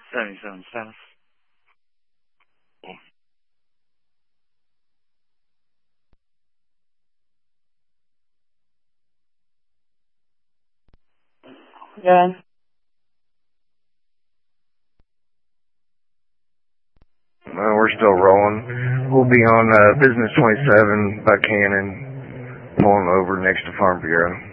77 South. Good. We're still rolling. We'll be on Business 27 by Cannon, pulling over next to Farm Bureau.